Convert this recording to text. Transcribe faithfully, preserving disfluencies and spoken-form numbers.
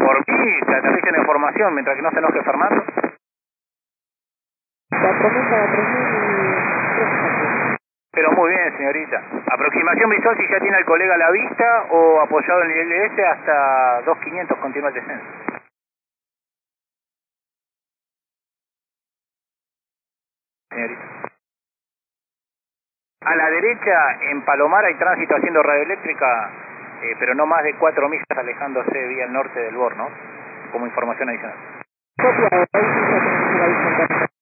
Por mí, te aterriza la información mientras que no se enoje Fernando. cuatro mil para tres mil y... Pero muy bien, señorita. Aproximación visual si ya tiene al colega a la vista o apoyado en el nivel de S hasta dos mil quinientos continúa el descenso. Señorita. A la derecha, en Palomar, hay tránsito haciendo radioeléctrica, eh, pero no más de cuatro millas alejándose vía el norte del Borno, como información adicional. Copia, ahí sí ya tenemos el aviso en casa.